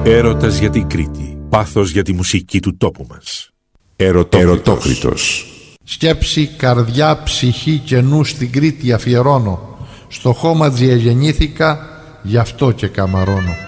Έρωτας για την Κρήτη. Πάθος για τη μουσική του τόπου μας. Ερωτόκριτος. Σκέψη, καρδιά, ψυχή και νου στην Κρήτη αφιερώνω. Στο Χώματζι γεννήθηκα, γι' αυτό και καμαρώνω.